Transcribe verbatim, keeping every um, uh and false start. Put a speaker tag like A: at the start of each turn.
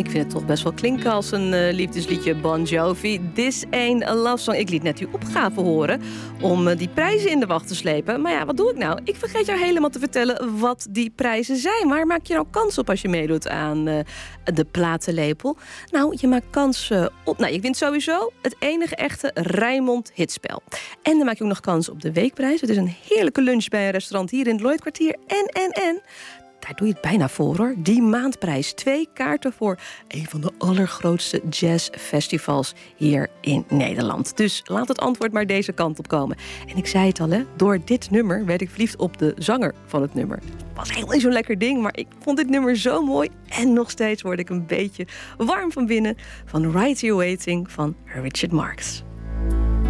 A: Ik vind het toch best wel klinken als een uh, liefdesliedje. Bon Jovi, This Ain't a Love Song. Ik liet net die opgave horen om uh, die prijzen in de wacht te slepen. Maar ja, wat doe ik nou? Ik vergeet jou helemaal te vertellen wat die prijzen zijn. Waar maak je nou kans op als je meedoet aan uh, de platenlepel? Nou, je maakt kans uh, op... Nou, je wint sowieso het enige echte Rijnmond hitspel. En dan maak je ook nog kans op de weekprijs. Het is een heerlijke lunch bij een restaurant hier in het Lloydkwartier. En, en, en... Daar doe je het bijna voor, hoor. Die maandprijs. Twee kaarten voor een van de allergrootste jazzfestivals hier in Nederland. Dus laat het antwoord maar deze kant op komen. En ik zei het al, hè. Door dit nummer werd ik verliefd op de zanger van het nummer. Het was helemaal niet zo'n lekker ding, maar ik vond dit nummer zo mooi. En nog steeds word ik een beetje warm van binnen van Right Here Waiting van Richard Marx.